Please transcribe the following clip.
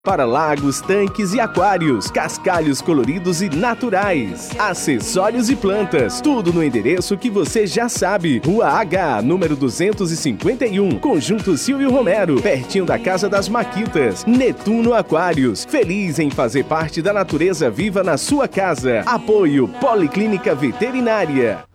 Para lagos, tanques e aquários, cascalhos coloridos e naturais, acessórios e plantas, tudo no endereço que você já sabe. Rua H, número 251, Conjunto Silvio Romero, pertinho da Casa das Maquitas. Netuno Aquários, feliz em fazer parte da natureza viva na sua casa. Apoio Policlínica Veterinária.